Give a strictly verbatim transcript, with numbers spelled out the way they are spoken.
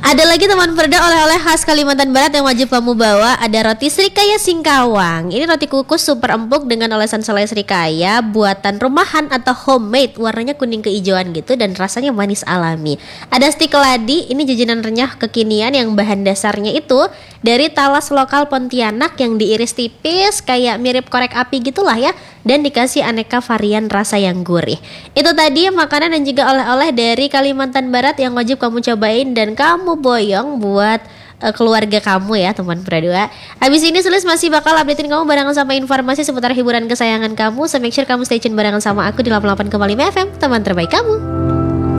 Ada lagi teman Perda oleh-oleh khas Kalimantan Barat yang wajib kamu bawa. Ada roti Srikaya Singkawang. Ini roti kukus super empuk dengan olesan selai Srikaya buatan rumahan atau homemade. Warnanya kuning kehijauan gitu dan rasanya manis alami. Ada stik keladi. Ini jajanan renyah kekinian yang bahan dasarnya itu dari talas lokal Pontianak yang diiris tipis kayak mirip korek api gitulah ya, dan dikasih aneka varian rasa yang gurih. Itu tadi makanan dan juga oleh-oleh dari Kalimantan Barat yang wajib kamu cobain dan kamu boyong buat uh, keluarga kamu ya teman Pradua. Habis ini Sulis masih bakal updatein kamu barengan sama informasi seputar hiburan kesayangan kamu. So make sure kamu stay tune barengan sama aku di delapan puluh delapan koma lima F M, teman terbaik kamu.